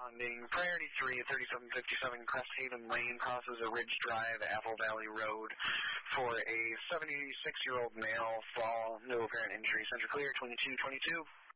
Responding, priority 3 at 3757 Cresthaven Lane, crosses a Ridge Drive, Apple Valley Road for a 76-year-old male, fall, no apparent injury. Center clear, 2222.